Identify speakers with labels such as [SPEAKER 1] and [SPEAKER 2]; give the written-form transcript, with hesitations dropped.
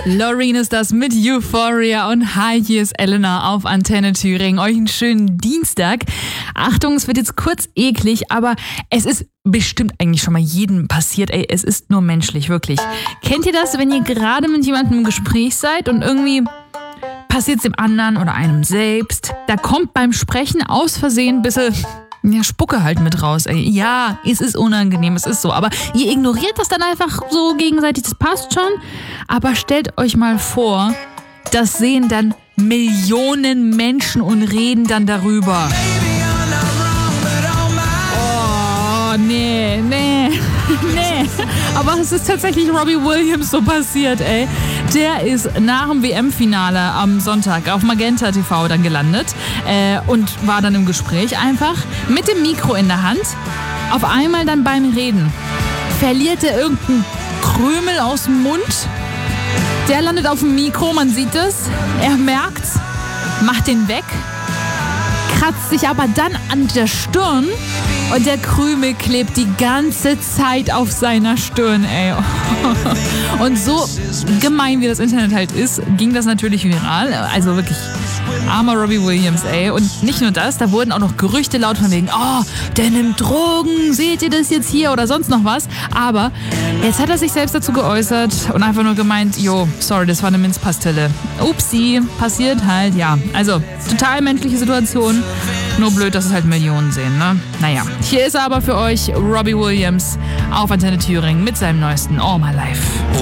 [SPEAKER 1] Loreen ist das mit Euphoria und hi, hier ist Elena auf Antenne Thüringen. Euch einen schönen Dienstag. Achtung, es wird jetzt kurz eklig, aber es ist bestimmt eigentlich schon mal jedem passiert. Ey, es ist nur menschlich, wirklich. Kennt ihr das, wenn ihr gerade mit jemandem im Gespräch seid und irgendwie passiert es dem anderen oder einem selbst? Da kommt beim Sprechen aus Versehen ein bisschen Spucke halt mit raus, ey. Ja, es ist unangenehm, es ist so. Aber ihr ignoriert das dann einfach so gegenseitig, das passt schon. Aber stellt euch mal vor, das sehen dann Millionen Menschen und reden dann darüber. Oh, nee. Aber es ist tatsächlich Robbie Williams so passiert, ey. Der ist nach dem WM-Finale am Sonntag auf Magenta TV dann gelandet und war dann im Gespräch einfach mit dem Mikro in der Hand. Auf einmal dann beim Reden verliert er irgendeinen Krümel aus dem Mund. Der landet auf dem Mikro, man sieht es. Er merkt's, macht den weg, kratzt sich aber dann an der Stirn und der Krümel klebt die ganze Zeit auf seiner Stirn, ey. Und so gemein wie das Internet halt ist, ging das natürlich viral. Also wirklich armer Robbie Williams, ey. Und nicht nur das, da wurden auch noch Gerüchte laut von wegen, oh, der nimmt Drogen, seht ihr das jetzt hier oder sonst noch was. Aber jetzt hat er sich selbst dazu geäußert und einfach nur gemeint, sorry, das war eine Minzpastille. Upsi, passiert halt, ja. Also, total menschliche Situation. Nur blöd, dass es halt Millionen sehen, ne? Naja, hier ist er aber für euch, Robbie Williams auf Antenne Thüringen mit seinem neuesten All My Life.